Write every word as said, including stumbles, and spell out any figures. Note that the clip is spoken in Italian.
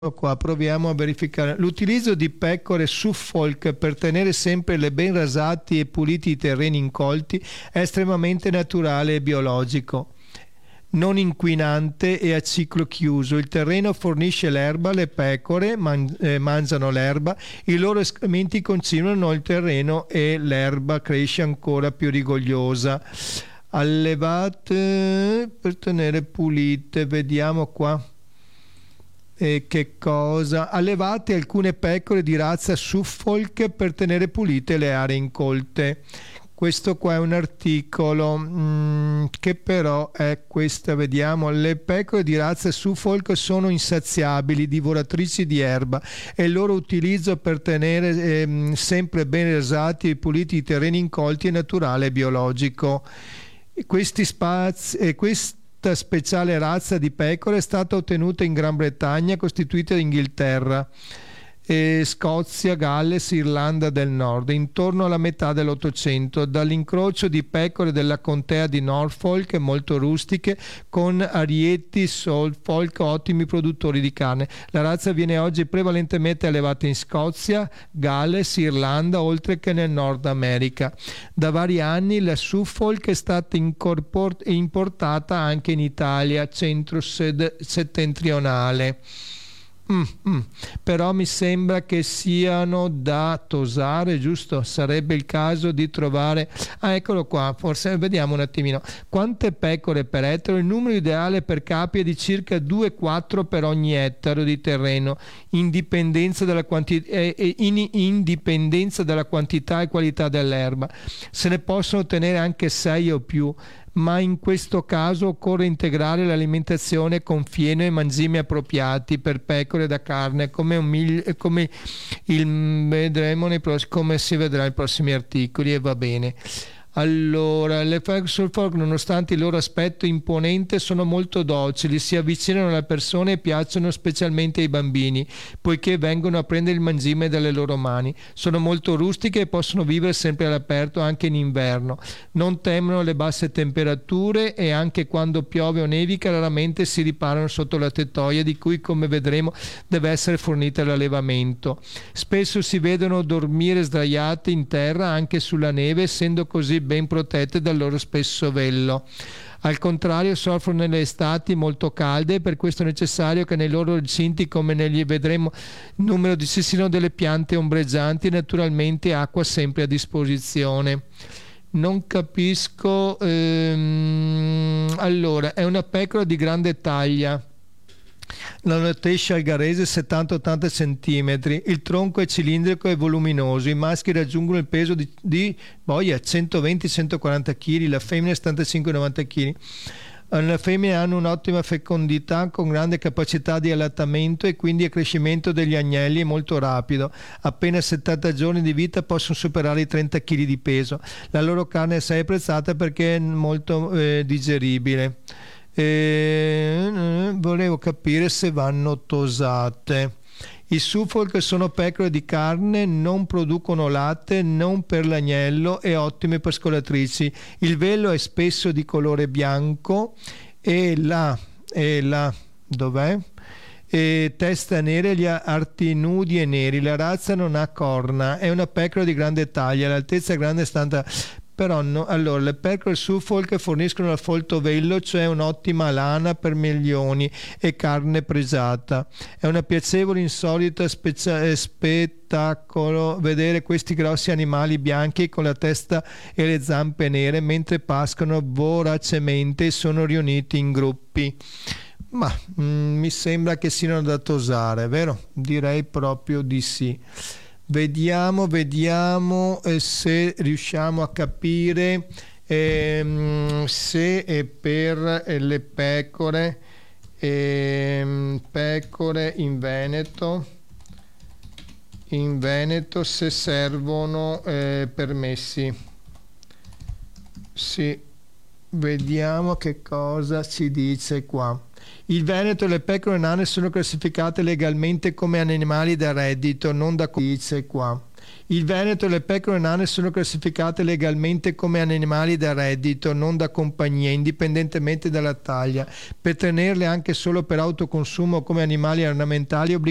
Qua proviamo a verificare l'utilizzo di pecore Suffolk per tenere sempre le ben rasati e puliti i terreni incolti è estremamente naturale e biologico, non inquinante e a ciclo chiuso. Il terreno fornisce l'erba, le pecore man- eh, mangiano l'erba, i loro escrementi continuano il terreno e l'erba cresce ancora più rigogliosa. Allevate per tenere pulite, vediamo qua. E che cosa? Allevate alcune pecore di razza Suffolk per tenere pulite le aree incolte. Questo qua è un articolo mm, che però è questa, vediamo. Le pecore di razza Suffolk sono insaziabili, divoratrici di erba, e il loro utilizzo per tenere eh, sempre ben rasati e puliti i terreni incolti è naturale e biologico. Questi spazi e questi Questa speciale razza di pecore è stata ottenuta in Gran Bretagna, costituita in Inghilterra, e Scozia, Galles, Irlanda del Nord, intorno alla metà dell'Ottocento, dall'incrocio di pecore della contea di Norfolk, molto rustiche, con arieti Suffolk, ottimi produttori di carne. La razza viene oggi prevalentemente allevata in Scozia, Galles, Irlanda, oltre che nel Nord America. Da vari anni la Suffolk è stata incorpor- importata anche in Italia centro-settentrionale. Mm, mm. Però mi sembra che siano da tosare, giusto? Sarebbe il caso di trovare, ah, eccolo qua, forse vediamo un attimino quante pecore per ettaro. Il numero ideale per capi è di circa due quattro per ogni ettaro di terreno, indipendenza dalla quanti- eh, in indipendenza dalla quantità e qualità dell'erba. Se ne possono tenere anche sei o più, ma in questo caso occorre integrare l'alimentazione con fieno e mangimi appropriati per pecore da carne, come, un mil- come, il, vedremo nei pross- come si vedrà nei prossimi articoli, e va bene. Allora, le pecore Suffolk, nonostante il loro aspetto imponente, sono molto docili, si avvicinano alle persone e piacciono specialmente ai bambini, poiché vengono a prendere il mangime dalle loro mani. Sono molto rustiche e possono vivere sempre all'aperto anche in inverno. Non temono le basse temperature e anche quando piove o nevica raramente si riparano sotto la tettoia, di cui, come vedremo, deve essere fornita l'allevamento. Spesso si vedono dormire sdraiate in terra anche sulla neve, essendo così ben protette dal loro spesso vello. Al contrario, soffrono nelle estati molto calde, e per questo è necessario che nei loro recinti, come negli vedremo numero di ci siano delle piante ombreggianti e naturalmente acqua sempre a disposizione. Non capisco. Ehm, allora, è una pecora di grande taglia. La Notescia algarese settanta ottanta centimetri, il tronco è cilindrico e voluminoso, i maschi raggiungono il peso di, di boia, centoventi centoquaranta chili, la femmina settantacinque novanta chili. Le femmine hanno un'ottima fecondità con grande capacità di allattamento e quindi il crescimento degli agnelli è molto rapido. Appena settanta giorni di vita possono superare i trenta chili di peso. La loro carne è assai apprezzata perché è molto eh, digeribile. E volevo capire se vanno tosate. I Suffolk sono pecore di carne, non producono latte, non per l'agnello e ottime pascolatrici. Il velo è spesso di colore bianco e la, e la dov'è? E testa nera e gli arti nudi e neri. La razza non ha corna, è una pecora di grande taglia, l'altezza grande è stata. Però no, allora, le pecore Suffolk forniscono il folto vello, cioè un'ottima lana per milioni e carne pregiata. È una piacevole, insolita specia- spettacolo vedere questi grossi animali bianchi con la testa e le zampe nere mentre pascolano voracemente e sono riuniti in gruppi. Ma mm, mi sembra che siano da tosare, vero? Direi proprio di sì. Vediamo, vediamo eh, se riusciamo a capire ehm, se è per eh, le pecore, ehm, pecore in Veneto, in Veneto se servono eh, permessi. Sì, vediamo che cosa ci dice qua. Il Veneto e le pecore nane sono classificate legalmente come animali da reddito, non da dice qua. Il Veneto e le pecore nane sono classificate legalmente come animali da reddito, non da compagnia, indipendentemente dalla taglia. Per tenerle anche solo per autoconsumo come animali ornamentali